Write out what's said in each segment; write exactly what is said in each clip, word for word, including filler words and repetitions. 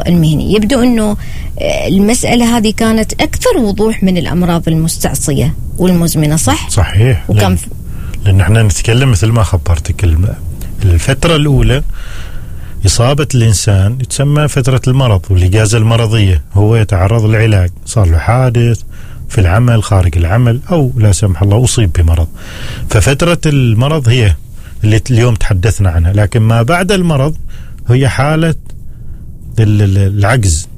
المهنية. يبدو أنه المسألة هذه كانت أكثر وضوح من الأمراض المستعصية والمزمنة، صح؟ صحيح. وكم لأن, لأن احنا نتكلم مثل ما خبرتك الفترة الأولى إصابة الإنسان تسمى فترة المرض والإجازة المرضية، هو يتعرض للعلاج، صار له حادث في العمل خارج العمل أو لا سمح الله أصيب بمرض، ففترة المرض هي اللي اليوم تحدثنا عنها. لكن ما بعد المرض هي حالة العجز،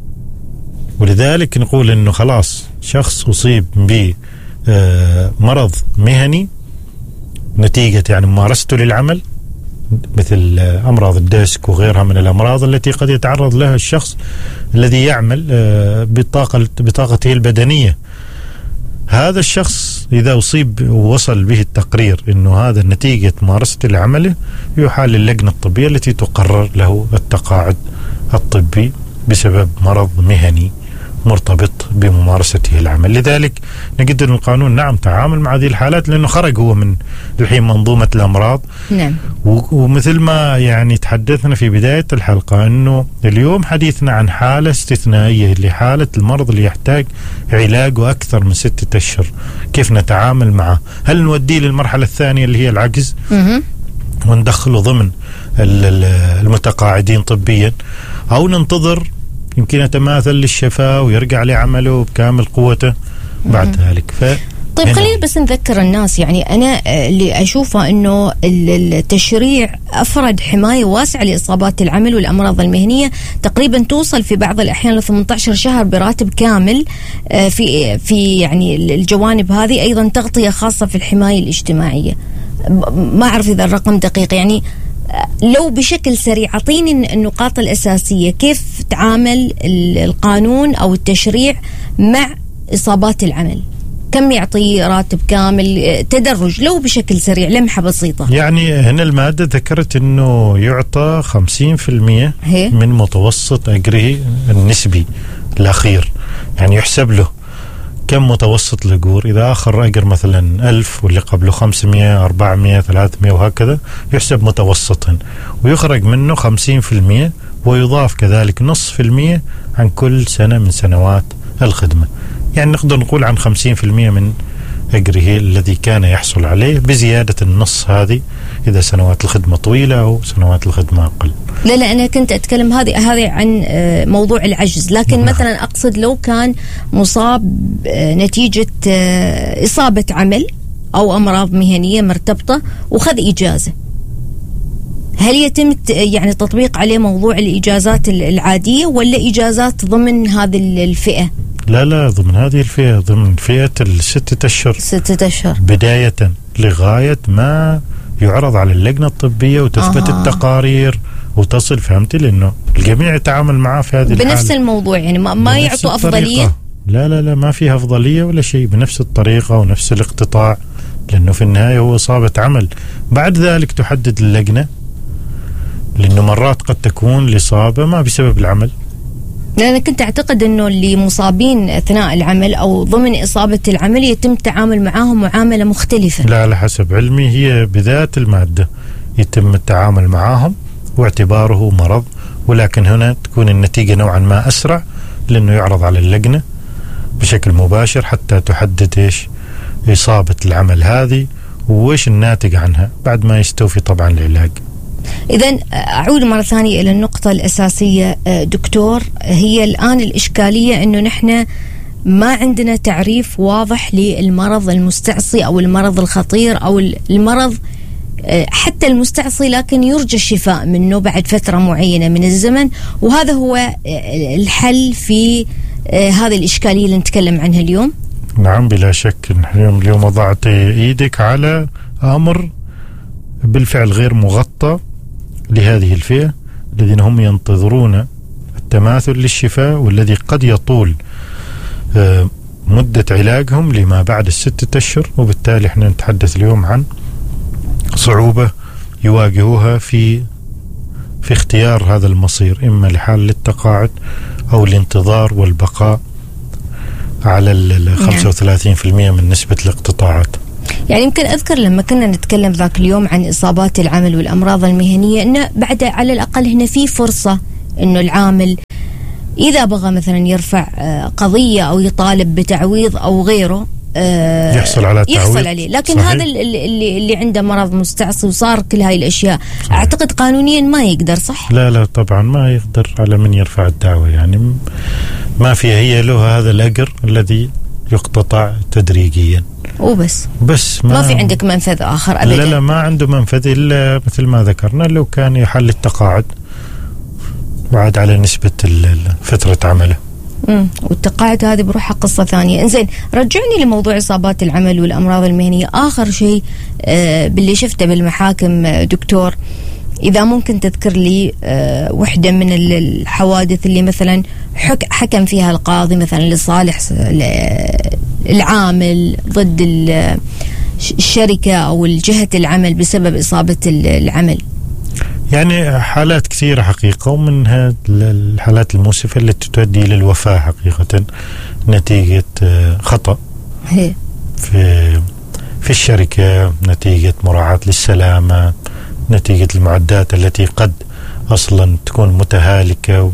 ولذلك نقول إنه خلاص شخص أصيب بمرض مهني نتيجة يعني ممارسته للعمل، مثل أمراض الديسك وغيرها من الأمراض التي قد يتعرض لها الشخص الذي يعمل بطاقة بطاقته البدنية. هذا الشخص إذا أصيب ووصل به التقرير إنه هذا نتيجة ممارسة لعمله، يحال للجنة الطبية التي تقرر له التقاعد الطبي بسبب مرض مهني مرتبط بممارسته العمل. لذلك نجد أن القانون نعم تعامل مع هذه الحالات، لأنه خرج هو من الحين منظومة الأمراض. نعم. ومثل ما يعني تحدثنا في بداية الحلقة أنه اليوم حديثنا عن حالة استثنائية لحالة المرض اللي يحتاج علاجه أكثر من ستة أشهر. كيف نتعامل معه؟ هل نوديه للمرحلة الثانية اللي هي العجز وندخله ضمن المتقاعدين طبيا، أو ننتظر يمكن يتماثل للشفاء ويرجع لعمله بكامل قوته بعد ذلك؟ ف طيب خلينا بس نذكر الناس، يعني أنا اللي أشوفه أنه التشريع أفرد حماية واسعة لإصابات العمل والأمراض المهنية، تقريبا توصل في بعض الأحيان ل ثمانية عشر شهر براتب كامل في في يعني الجوانب هذه. أيضا تغطية خاصة في الحماية الاجتماعية، ما أعرف إذا الرقم دقيق. يعني لو بشكل سريع أعطيني النقاط الأساسية كيف تعامل القانون أو التشريع مع إصابات العمل، كم يعطي راتب كامل، تدرج لو بشكل سريع لمحة بسيطة. يعني هنا المادة ذكرت أنه يعطى خمسين في المية من متوسط أجره النسبي الأخير، يعني يحسب له كم متوسط الأجور. إذا آخر أجر مثلا ألف واللي قبله خمسمية أربعمية ثلاثمية وهكذا، يحسب متوسطا ويخرج منه خمسين في المية، ويضاف كذلك نصف في المية عن كل سنة من سنوات الخدمة. يعني نقدر نقول عن خمسين في المية من أجره الذي كان يحصل عليه، بزيادة النص هذه إذا سنوات الخدمة طويلة أو سنوات الخدمة أقل. لا لا أنا كنت أتكلم هذه هذه عن موضوع العجز، لكن نعم. مثلا أقصد لو كان مصاب نتيجة إصابة عمل أو أمراض مهنية مرتبطة وخذ إجازة، هل يتم يعني تطبيق عليه موضوع الإجازات العادية ولا إجازات ضمن هذه الفئة؟ لا لا ضمن هذه الفئة، ضمن فئة الستة أشهر ستة أشهر بداية لغاية ما يعرض على اللجنة الطبية وتثبت آه. التقارير وتصل، فهمتي؟ لأنه الجميع يتعامل معه في هذه الحالة بنفس الموضوع، يعني ما, ما يعطوا أفضلية. لا لا لا ما فيها أفضلية ولا شيء، بنفس الطريقة ونفس الاقتطاع، لأنه في النهاية هو إصابة عمل. بعد ذلك تحدد اللجنة، لأنه مرات قد تكون الإصابة ما بسبب العمل. أنا كنت أعتقد أنه اللي مصابين أثناء العمل أو ضمن إصابة العمل يتم التعامل معهم معاملة مختلفة. لا على حسب علمي هي بذات المادة يتم التعامل معهم واعتباره مرض، ولكن هنا تكون النتيجة نوعا ما أسرع، لأنه يعرض على اللجنة بشكل مباشر حتى تحدد إيش إصابة العمل هذه وإيش الناتج عنها بعد ما يستوفي طبعا العلاج. إذن أعود مرة ثانية إلى النقطة الأساسية دكتور، هي الآن الإشكالية أنه نحن ما عندنا تعريف واضح للمرض المستعصي أو المرض الخطير أو المرض حتى المستعصي لكن يرجى الشفاء منه بعد فترة معينة من الزمن، وهذا هو الحل في هذه الإشكالية اللي نتكلم عنها اليوم. نعم بلا شك. اليوم اليوم وضعت إيدك على أمر بالفعل غير مغطى لهذه الفئة الذين هم ينتظرون التماثل للشفاء، والذي قد يطول مدة علاجهم لما بعد الستة أشهر، وبالتالي احنا نتحدث اليوم عن صعوبة يواجهوها في في اختيار هذا المصير، إما لحال التقاعد أو الانتظار والبقاء على ال خمسة وثلاثين بالمئة من نسبة الاقتطاعات. يعني يمكن أذكر لما كنا نتكلم ذاك اليوم عن إصابات العمل والأمراض المهنية أنه بعد على الأقل هنا في فرصة انه العامل اذا بغى مثلا يرفع قضيه او يطالب بتعويض او غيره يحصل على تعويض، يحصل عليه. لكن صحيح. هذا اللي اللي عنده مرض مستعصي وصار كل هاي الاشياء صحيح. اعتقد قانونيا ما يقدر، صح؟ لا لا طبعا ما يقدر على من يرفع الدعوه، يعني ما فيها، هي له هذا الاجر الذي يقتطع تدريجيا وبس بس ما, ما في عندك منفذ اخر ابدا. لا لا ما عنده منفذ الا مثل ما ذكرنا لو كان يحل التقاعد وعاد على نسبه فتره عمله. امم والتقاعد هذه بروحها قصه ثانيه. انزين رجعني لموضوع اصابات العمل والامراض المهنيه. اخر شيء آه باللي شفته بالمحاكم آه دكتور، اذا ممكن تذكر لي آه وحده من الحوادث اللي مثلا حك حكم فيها القاضي مثلا لصالح العامل ضد الشركه او الجهه العمل بسبب اصابه العمل. يعني حالات كثيرة حقيقة، ومنها الحالات المؤسفة التي تؤدي إلى الوفاة حقيقة نتيجة خطأ هي. في في الشركة، نتيجة مراعاة للسلامة، نتيجة المعدات التي قد أصلا تكون متهالكة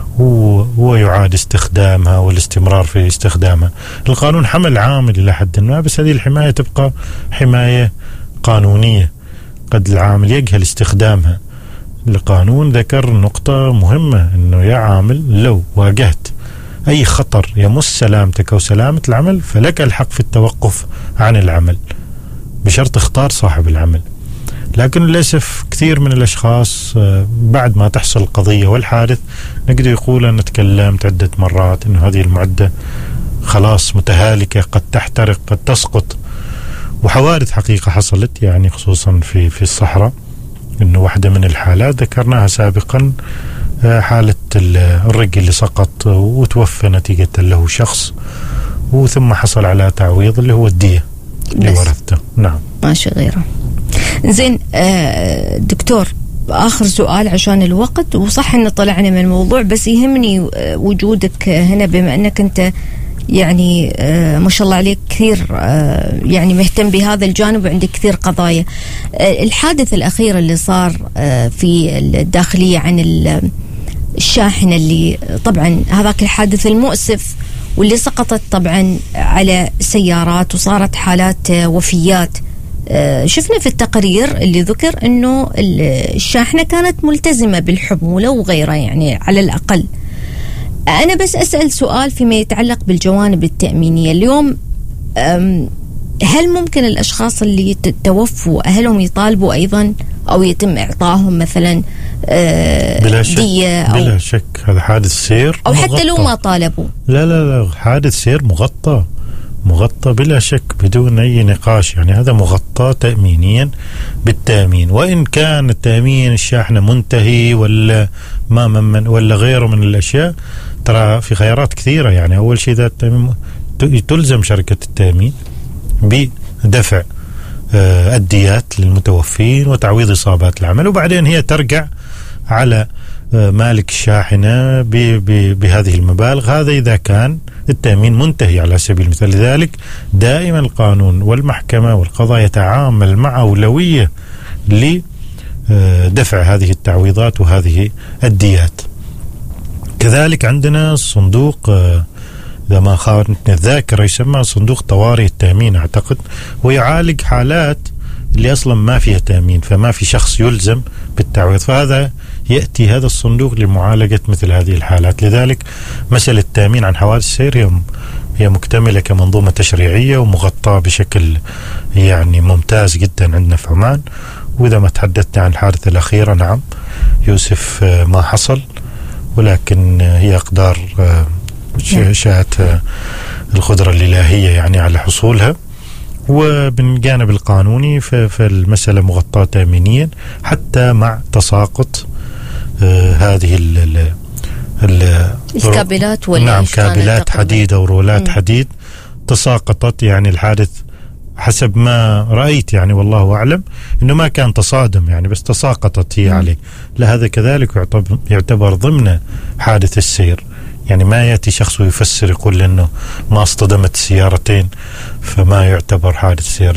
ويعاد استخدامها والاستمرار في استخدامها. القانون حمل عامل إلى حد ما، بس هذه الحماية تبقى حماية قانونية، قد العامل يجهل استخدامها. القانون ذكر نقطة مهمة، أنه يا عامل لو واجهت أي خطر يمس سلامتك أو سلامة العمل فلك الحق في التوقف عن العمل بشرط اختار صاحب العمل. لكن للأسف كثير من الأشخاص بعد ما تحصل القضية والحادث نقدر يقول أنا تكلمت عدة مرات أنه هذه المعدة خلاص متهالكة، قد تحترق، قد تسقط. وحوادث حقيقة حصلت، يعني خصوصا في في الصحراء، إنه واحدة من الحالات ذكرناها سابقا حالة الرجل اللي سقط وتوفى نتيجة له شخص، وثم حصل على تعويض اللي هو الدية اللي ورثته. نعم ماشي غيره. زين آه دكتور، آخر سؤال عشان الوقت، وصح إن طلعنا من الموضوع بس يهمني وجودك هنا بما أنك أنت يعني آه ما شاء الله عليك كثير آه يعني مهتم بهذا الجانب وعندك كثير قضايا. آه الحادث الأخير اللي صار آه في الداخلية عن الشاحنة اللي طبعا هذاك الحادث المؤسف واللي سقطت طبعا على سيارات وصارت حالات آه وفيات. آه شفنا في التقرير اللي ذكر أنه الشاحنة كانت ملتزمة بالحمولة وغيرها، يعني على الأقل. أنا بس أسأل سؤال فيما يتعلق بالجوانب التأمينية. اليوم هل ممكن الأشخاص اللي توفوا أهلهم يطالبوا أيضا أو يتم إعطائهم مثلا بلا شك دية أو بلا شك هذا حادث سير أو مغطى. حتى لو ما طالبوا؟ لا لا لا حادث سير مغطى مغطى بلا شك بدون أي نقاش، يعني هذا مغطى تأمينيا بالتأمين. وإن كان التأمين الشاحنة منتهي ولا ما من ولا غيره من الأشياء، ترى في خيارات كثيرة. يعني أول شيء ذات تلزم شركة التأمين بدفع آه الديات للمتوفين وتعويض إصابات العمل، وبعدين هي ترجع على آه مالك الشاحنة بهذه المبالغ. هذا إذا كان التأمين منتهي على سبيل المثال. لذلك دائما القانون والمحكمة والقضاء يتعامل مع أولوية لدفع هذه التعويضات وهذه الديات. كذلك عندنا صندوق إذا ما خانتني الذاكرة يسمى صندوق طوارئ التأمين أعتقد، ويعالج حالات اللي أصلا ما فيها تأمين، فما في شخص يلزم بالتعويض، فهذا يأتي هذا الصندوق لمعالجة مثل هذه الحالات. لذلك مسألة التأمين عن حوادث السير هي هي مكتملة كمنظومة تشريعية ومغطاة بشكل يعني ممتاز جدا عندنا في عمان. وإذا ما تحدثنا عن الحادثة الأخيرة، نعم يوسف ما حصل، ولكن هي أقدار شاءت القدرة الإلهية يعني على حصولها. وبالجانب القانوني فالمسألة مغطاة تأمينيا حتى مع تساقط آه هذه ال ال الكابلات ولا نعم كابلات حديد أو رولات م. حديد تساقطت. يعني الحادث حسب ما رأيت يعني والله أعلم إنه ما كان تصادم يعني، بس تساقطت هي م. عليه. لهذا كذلك يعتبر, يعتبر ضمن حادث السير. يعني ما يأتي شخص ويفسر يقول إنه ما اصطدمت سيارتين فما يعتبر حادث سير، لا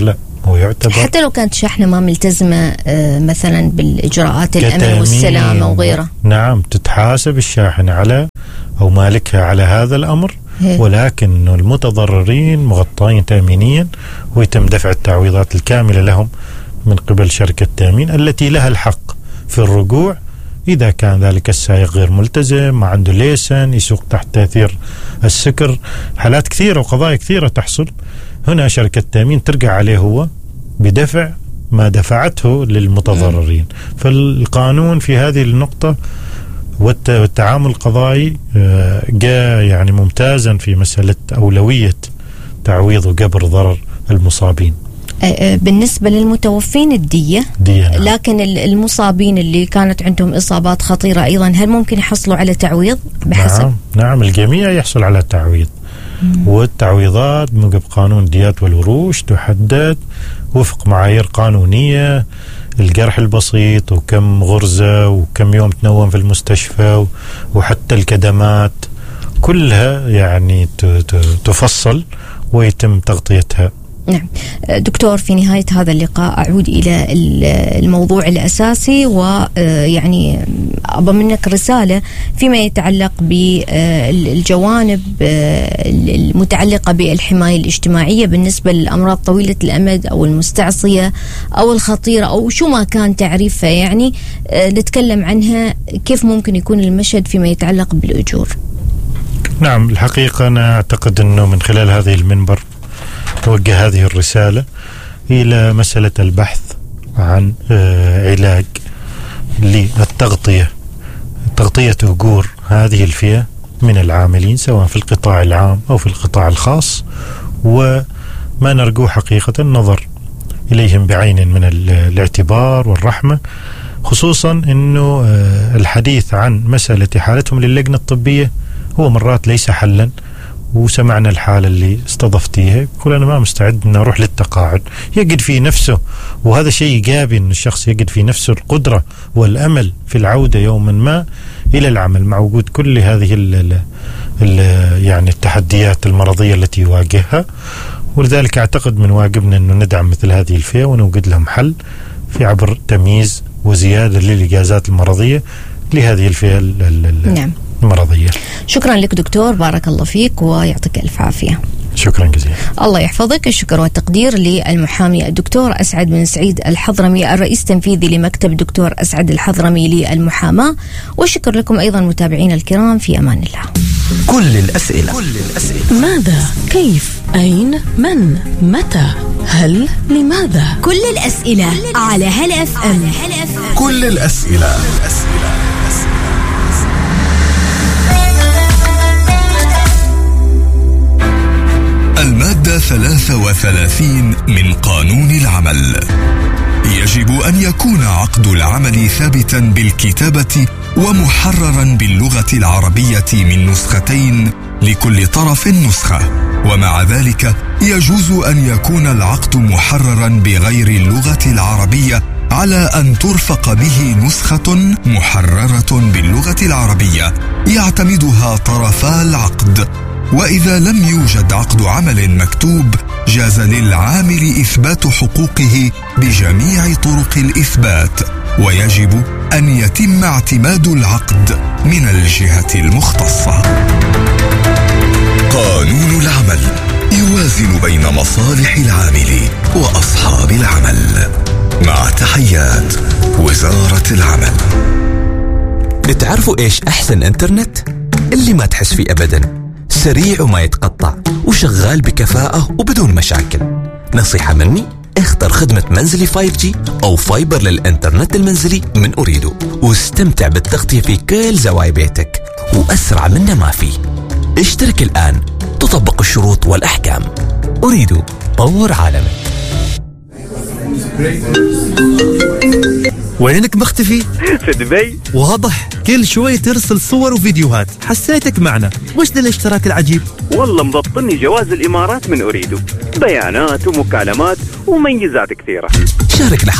ويعتبر حتى لو كانت شاحنة ما ملتزمة مثلا بالإجراءات الأمن والسلامة وغيره. نعم، تتحاسب الشاحنة على أو مالكها على هذا الأمر، ولكن المتضررين مغطين تأمينيا ويتم دفع التعويضات الكاملة لهم من قبل شركة التأمين التي لها الحق في الرجوع إذا كان ذلك السائق غير ملتزم، ما عنده ليسن، يسوق تحت تأثير السكر. حالات كثيرة وقضايا كثيرة تحصل. هنا شركة التأمين ترجع عليه هو بدفع ما دفعته للمتضررين. فالقانون في هذه النقطة والتعامل القضائي جاء يعني ممتازا في مسألة أولوية تعويض وجبر ضرر المصابين. بالنسبة للمتوفين الدية، دية نعم. لكن المصابين اللي كانت عندهم إصابات خطيرة أيضا هل ممكن يحصلوا على تعويض بحسب؟ نعم, نعم الجميع يحصل على تعويض. مم. والتعويضات موجب قانون الديات والوروش تحدد وفق معايير قانونية، الجرح البسيط وكم غرزة وكم يوم تنوم في المستشفى وحتى الكدمات كلها يعني تفصل ويتم تغطيتها. نعم دكتور، في نهاية هذا اللقاء أعود إلى الموضوع الأساسي، ويعني أبى منك رسالة فيما يتعلق بالجوانب المتعلقة بالحماية الاجتماعية بالنسبة للأمراض طويلة الأمد أو المستعصية أو الخطيرة أو شو ما كان تعريفها، يعني نتكلم عنها كيف ممكن يكون المشهد فيما يتعلق بالأجور. نعم الحقيقة أنا أعتقد أنه من خلال هذه المنبر توجه هذه الرسالة إلى مسألة البحث عن علاج للتغطية تغطية أجور هذه الفئة من العاملين سواء في القطاع العام أو في القطاع الخاص، وما نرجو حقيقة النظر إليهم بعين من الاعتبار والرحمة، خصوصا أنه الحديث عن مسألة حالتهم للجنة الطبية هو مرات ليس حلا. وسمعنا الحالة اللي استضفتيها يقول أنا ما مستعد أن أروح للتقاعد، يجد في نفسه، وهذا شيء إيجابي أن الشخص يجد في نفسه القدرة والأمل في العودة يوما ما إلى العمل مع وجود كل هذه ال ال يعني التحديات المرضية التي يواجهها. ولذلك أعتقد من واجبنا أن ندعم مثل هذه الفئة ونوجد لهم حل في عبر تمييز وزيادة للإجازات المرضية لهذه الفئة نعم. المرضية. شكرا لك دكتور، بارك الله فيك ويعطيك ألف عافية. شكرا جزيلا. الله يحفظك. الشكر والتقدير للمحامي الدكتور أسعد بن سعيد الحضرمي الرئيس التنفيذي لمكتب دكتور أسعد الحضرمي للمحاماة، والشكر لكم أيضا متابعين الكرام، في أمان الله. كل الأسئلة كل الأسئلة ماذا، كيف، أين، من، متى، هل، لماذا؟ كل الأسئلة على هلا اف ام. كل الأسئلة. المادة ثلاثة وثلاثين من قانون العمل: يجب أن يكون عقد العمل ثابتا بالكتابة ومحررا باللغة العربية من نسختين لكل طرف نسخة، ومع ذلك يجوز أن يكون العقد محررا بغير اللغة العربية على أن ترفق به نسخة محررة باللغة العربية يعتمدها طرفا العقد. وإذا لم يوجد عقد عمل مكتوب جاز للعامل إثبات حقوقه بجميع طرق الإثبات، ويجب أن يتم اعتماد العقد من الجهة المختصة. قانون العمل يوازن بين مصالح العامل وأصحاب العمل. مع تحيات وزارة العمل. بتعرفوا إيش أحسن إنترنت؟ اللي ما تحس فيه أبداً، سريع وما يتقطع وشغال بكفاءة وبدون مشاكل. نصيحة مني، اختر خدمة منزلي فايف جي أو فايبر للإنترنت المنزلي من أريدو، واستمتع بالتغطية في كل زوايا بيتك، وأسرع منه ما فيه. اشترك الآن، تطبق الشروط والأحكام. أريدو، طور عالمك. وينك مختفي؟ في دبي. واضح، كل شوي ترسل صور وفيديوهات، حسيتك معنا. وش ذا الاشتراك العجيب؟ والله مضبطني جواز الإمارات من أريدو، بيانات ومكالمات وميزات كثيرة. شارك لحظة